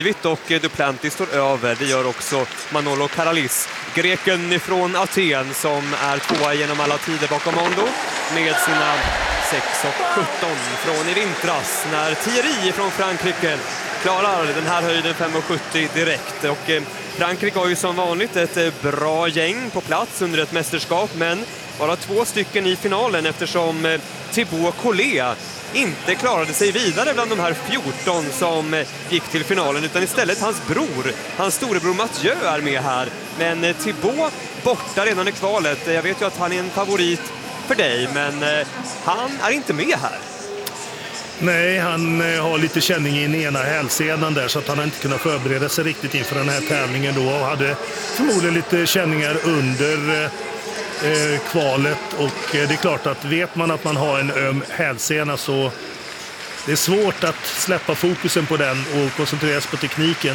Och Duplantis står över. Det gör också Manolo Karalis, greken från Aten, som är tvåa genom alla tider bakom Mondo med sina 6,17 från i vintras, när Thierry från Frankrike klarar den här höjden 5,70 direkt. Och Frankrike har ju som vanligt ett bra gäng på plats under ett mästerskap, men bara 2 stycken i finalen, eftersom Thibaut Colet inte klarade sig vidare bland de här 14 som gick till finalen, utan istället hans storebror Mathieu är med här. Men Thibaut borta redan i kvalet. Jag vet ju att han är en favorit för dig, men han är inte med här. Nej, han har lite känning i den ena hälsenan där, så att han har inte kunnat förbereda sig riktigt inför den här tävlingen då, och hade förmodligen lite känningar under kvalet. Och det är klart att vet man att man har en öm hälsena, så det är svårt att släppa fokusen på den och koncentrera sig på tekniken.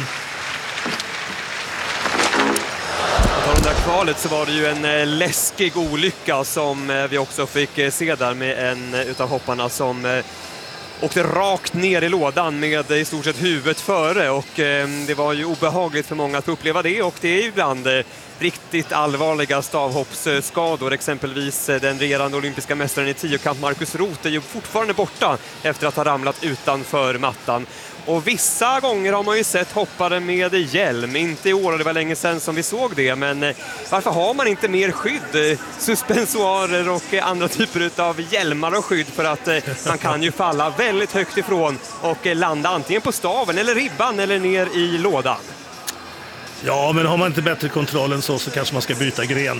Under kvalet så var det ju en läskig olycka som vi också fick se där, med en utav hopparna som åkte rakt ner i lådan med i stort sett huvudet före, och det var ju obehagligt för många att få uppleva det, och det är ju ibland riktigt allvarliga stavhoppsskador. Exempelvis den regerande olympiska mästaren i tiokamp Marcus Roth är ju fortfarande borta efter att ha ramlat utanför mattan. Och vissa gånger har man ju sett hoppare med hjälm, inte i år, det var länge sedan som vi såg det, men varför har man inte mer skydd, suspensoarer och andra typer av hjälmar och skydd, för att man kan ju falla väldigt högt ifrån och landa antingen på staven eller ribban eller ner i lådan. Ja, men har man inte bättre kontroll än så kanske man ska byta gren.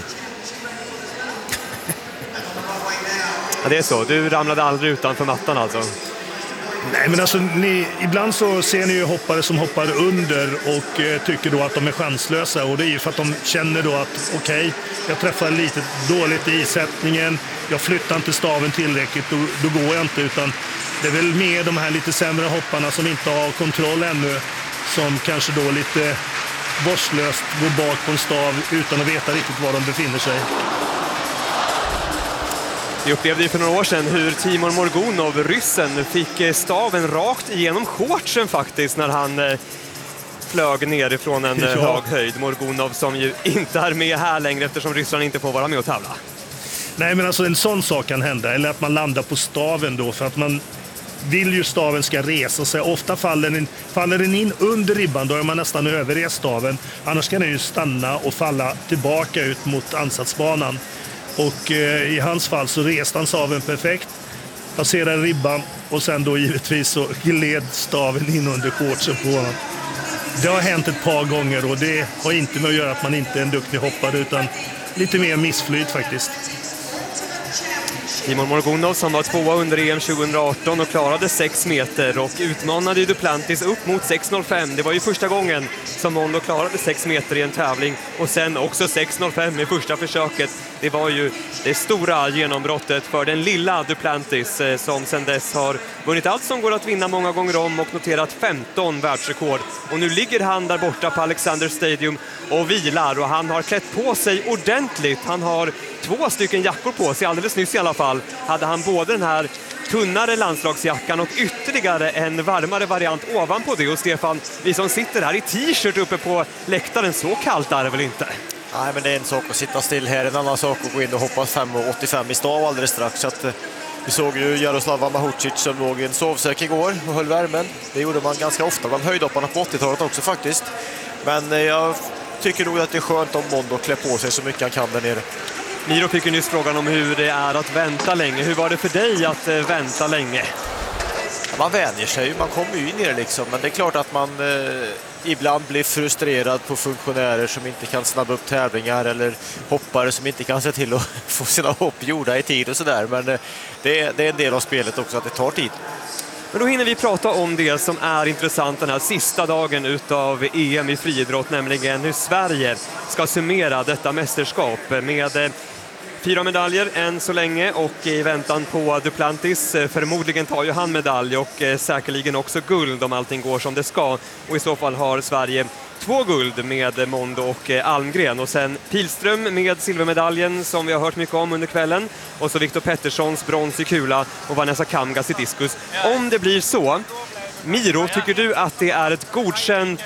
Ja, det är så. Du ramlade aldrig utanför mattan alltså? Nej, men alltså ibland så ser ni ju hoppare som hoppar under och tycker då att de är chanslösa, och det är ju för att de känner då att okej, jag träffar lite dåligt i sättningen, jag flyttar inte staven tillräckligt, då går jag inte, utan det är väl mer de här lite sämre hopparna som inte har kontroll ännu, som kanske då lite vårdslöst går bak på en stav utan att veta riktigt var de befinner sig. Vi upplevde ju för några år sedan hur Timur Morgunov, ryssen, fick staven rakt igenom shortsen faktiskt när han flög ner ifrån en hög höjd. Morgunov som ju inte är med här längre eftersom Ryssland inte får vara med och tävla. Nej, men alltså en sån sak kan hända, eller att man landar på staven då, för att man vill ju staven ska resa sig. Ofta faller den in under ribban, då är man nästan överrest staven. Annars kan den ju stanna och falla tillbaka ut mot ansatsbanan. Och i hans fall så reste han staven perfekt, passerade ribban, och sen då givetvis så gled staven in under shortsen på honom. Det har hänt ett par gånger, och det har inte med att göra att man inte är en duktig hoppare, utan lite mer missflyt faktiskt. Timur Morgunov som var tvåa under EM 2018 och klarade 6 meter och utmanade Duplantis upp mot 6,05. Det var ju första gången som Mondo klarade 6 meter i en tävling, och sen också 6,05 i första försöket. Det var ju det stora genombrottet för den lilla Duplantis som sedan dess har vunnit allt som går att vinna många gånger om och noterat 15 världsrekord. Och nu ligger han där borta på Alexander Stadium och vilar, och han har klätt på sig ordentligt. Han har 2 stycken jackor på sig, alldeles nyss i alla fall hade han både den här tunnare landslagsjackan och ytterligare en varmare variant ovanpå det. Och Stefan, vi som sitter här i t-shirt uppe på läktaren, så kallt är det väl inte? Nej, men det är en sak att sitta still här, en annan sak att gå in och hoppa 5,85 i stav alldeles strax. Så att, vi såg ju Jaroslav Mahucic som låg i en sovsäck igår och höll värmen. Det gjorde man ganska ofta bland höjdhopparna på 80-talet också faktiskt. Men jag tycker nog att det är skönt om Mondo klär på sig så mycket han kan där nere. Miro fick ju nyss frågan om hur det är att vänta länge. Hur var det för dig att vänta länge? Man vänjer sig, man kommer ju in i det liksom. Men det är klart att man ibland blir frustrerad på funktionärer som inte kan snabba upp tävlingar, eller hoppare som inte kan se till att få sina hopp gjorda i tid och sådär. Men det är en del av spelet också att det tar tid. Men då hinner vi prata om det som är intressant den här sista dagen utav EM i friidrott, nämligen hur Sverige ska summera detta mästerskap med 4 medaljer än så länge, och i väntan på Duplantis förmodligen tar ju han medalj och säkerligen också guld om allting går som det ska. Och i så fall har Sverige 2 guld med Mondo och Almgren, och sen Pilström med silvermedaljen som vi har hört mycket om under kvällen, och så Viktor Petterssons brons i kula och Vanessa Kamgas i diskus. Om det blir så Miro, tycker du att det är ett godkänt